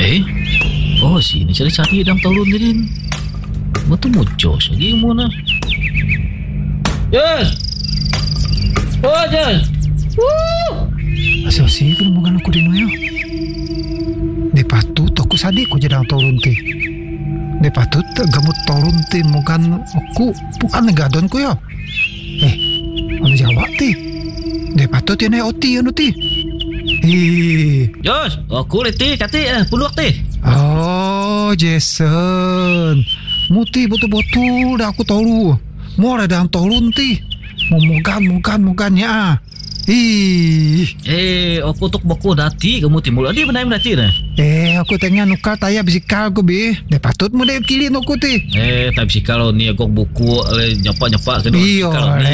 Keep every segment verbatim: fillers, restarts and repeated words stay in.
Eh? Oh, sini cari-cari dalam tolong din. Betul muncul lagi mana? Yes. Oh, yes. Woo. Asal sih kan bukan aku dino ya. De patut aku sadik aku jadi tolong ti. De patut gamut tolong ti bukan aku bukan negadon ku ya. Eh, anu jawab ti. De patut ya ne oti anu ti. Eh, Jos, aku leti kati eh puluh ti. oh Jason, muti betul-betul dah aku tahu. Mau ada dalam tolong ti. Mau mukan mukan mukannya. Ih, Eh, aku tok bako dati kamu timbul adi benar dati dah. eh aku tengah nukar tayar bisikal aku be. De patut mu de kilin aku ti. Eh, tapi si kalau ni aku buku le nyepak-nyepak kedua. Iya,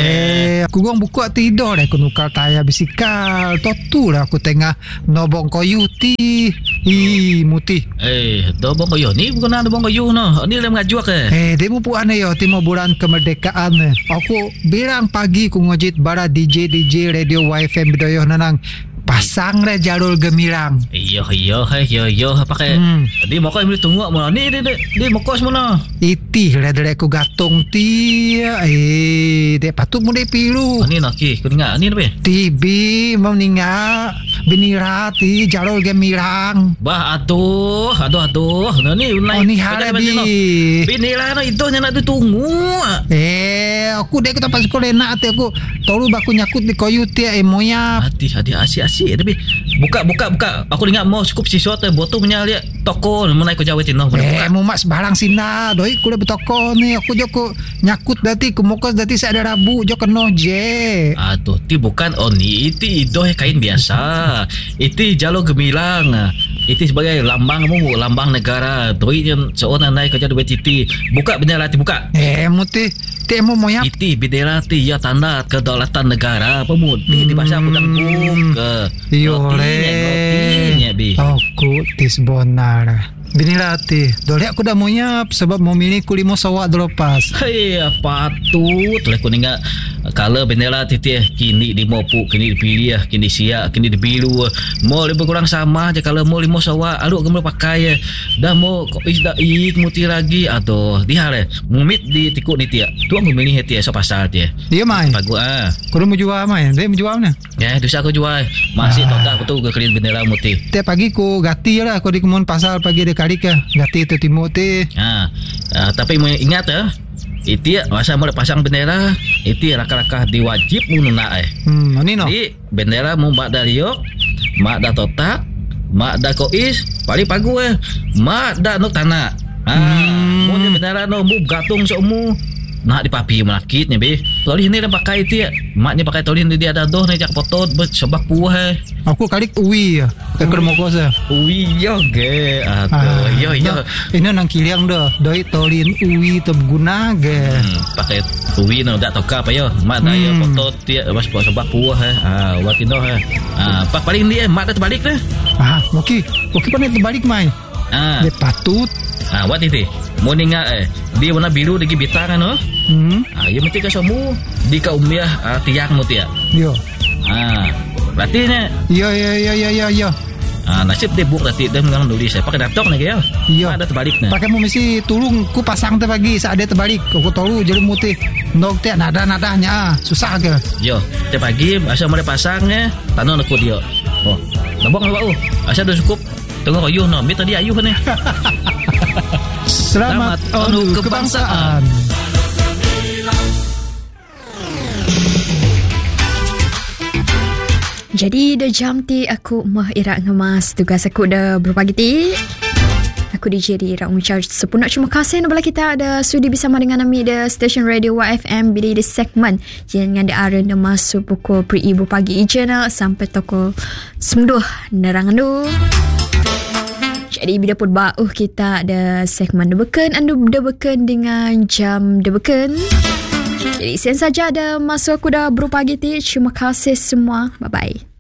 eh aku gong buku tidur deh aku nukar tayar bisikal. Totu lah aku tengah nobong koyu ti. Ih, muti. Eh, do bong kayu ni bukan ada bong kayu no. Ni le mengajuak eh. Eh, demo pu ane yo timo bulan kemerdekaan. Aku bilang pagi ku ngojit bara D J D J radio Y F M bedoyo nanang pasang re jalur gemilang. Iya, iya, iya, iya pakai. Hmm. Di mau kau ambil tunggu mana ni di di mau kau semua. Itih le dere ku gatung ti. Eh, de patut mu de pilu. Ni nak ki, kau dengar ni apa? Tibi mau ninga binira ti jalur gemilang. Bah aduh, aduh aduh. Nah ni Oh ni hara bi. Binilah no itu nak ditunggu. Eh, aku dek kita pas sekolah nak ti aku tolu baku nyakut di koyu ti eh moya. Hati hati asyik-asyik tapi buka buka buka. Aku dengar mau cukup siswa tu botol punya lihat toko mana ikut jawab tino. Eh, mau mak sebarang sina. Doi ku dah bertoko ni. Aku joko nyakut dati ku mokos dati saya ada rabu jo keno je. Aduh, ti bukan oh ni itu itu kain biasa. Itu jalur gemilang. Itu sebagai lambang kamu, lambang negara. Doi yang seorang naik kerja duit titi. Buka bendera ti buka. Eh, muti ti mau moya. Itu bendera ti ya tanda kedaulatan negara. Pemudi di bahasa pedang buka. Iyo le. Rotinya bi. Aku tis bonar. Binilati, dole aku dah mau nyap sebab mau milih kulimo sawak dropas. Hei, patut lah aku dengar kalau bendera titi kini di mopu, kini dipilih, kini siap, kini dibilu. Mau lebih kurang sama aja kalau mau limo sawak, aduh kamu pakai dah mau kok is dah ik muti lagi atau dihare mumit di tikuk ni tia. Tu aku milih tia so pasal tia. Dia mai. Pagu ah. Kau mau jual mai? Dia mau jual mana? Ya, dosa aku jual. Masih ah. Total betul ke kelin bendera muti. Tiap pagi ku gati lah aku di kemun pasal pagi de kali ke gati tu timur ti. Ha. Uh, tapi mau ingat eh itu masa mau pasang bendera itu raka-raka diwajib mununa eh. Hmm, ni no. Jadi bendera mau mak dari yok, mak dah totak, mak dah kois, paling pagu eh. Mak dah nuk tanah. Ha, hmm. Mau bendera no mu gatung somu. Nak dipapi melakitnya be. Tolin ni dah pakai itu ya. Maknya pakai tolin dia ada doh ni jak potot bet sebab puah eh. Aku kali uwi ya. Ke kermo kosa. Uwi yo ge. Aku yo yo. Ini nang kiliang dah. Doi tolin uwi tu berguna ge. Hmm, pakai uwi no dak toka apa yo. Mak dah yo potot dia bas sebab puah eh. Ah, watino eh. Ah, pak paling dia mak dah terbalik dah. Ah, okey. Okey pandai terbalik mai. Ah. Dia patut. Ah, wat itu. Mau ninga eh. Dia warna biru lagi bitangan no. Hmm. Ah, ya mesti ka semua di ka umbiah uh, tiak mu tiak. Yo. Ah, berarti ne. Yo yo yo yo yo yo. Ah, nasib dia buk berarti dia mengang nulis saya pakai datok lagi ya. Iya. Ada terbalik ne. Pakai mu mesti tulung ku pasang teh pagi saat dia terbalik. Ku tahu jadi mutih. Nok teh nada-nadanya susah ke. Yo, teh pagi asal mulai pasangnya tanah aku dia. Oh, nabong apa oh. Asal dah cukup. Tengok ayuh no, mi tadi ayuh ni. Selamat, Selamat Onu Kebangsaan. Jadi dah jam ti aku mah irak ngemas tugas aku dah berpagi ti. Aku D J di Irak mengucap sepenuh terima kasih kepada kita ada sudi bersama dengan kami di stesen radio Y F M bila di segmen jangan diara dah masuk pukul per ibu pagi channel sampai toko semduh nerangan tu. Jadi bila pun bau kita ada segmen debeken anda debeken dengan jam debeken. Jadi sen saja ada masuk aku dah berpagi ti. Terima kasih semua. Bye bye.